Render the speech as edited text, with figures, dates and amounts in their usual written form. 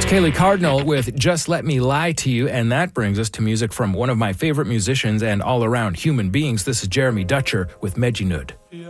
Kaylee Cardinal with Just Let Me Lie to You, and that brings us to music from one of my favorite musicians and all-around human beings. This is Jeremy Dutcher with Mejinud.